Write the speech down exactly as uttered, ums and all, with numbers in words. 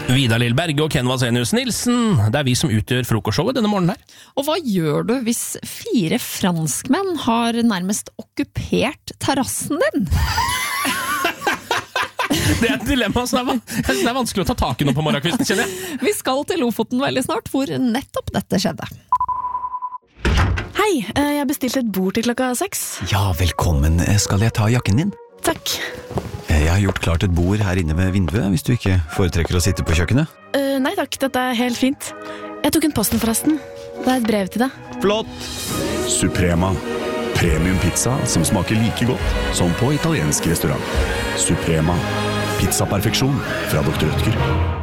Vidar Lill Berge og Ken Vasenius Nilsen. Det er vi som utgjør frokostshowet denne morgenen her. Og hva gjør du hvis fire franskmenn har nærmest okkupert terrassen din? Det er et dilemma, så det er, van- jeg synes det er vanskelig å ta tak i noe på morgenkvisten, kjenner jeg. Vi skal til Lofoten veldig snart, hvor nettopp dette skjedde. Hei, jeg bestilte et bord til klokka seks. Ja, velkommen. Skal jeg ta jakken din? Takk. Jeg har gjort klart et bord her inne ved vinduet, hvis du ikke foretrekker å sitte på kjøkkenet. Uh, nei takk, dette er helt fint. Jeg tok en posten forresten. Det er et brev til deg. Flott! Suprema. Premium pizza som smaker like godt som på italiensk restaurant. Suprema. Pizzaperfeksjon fra doktor Rødtger.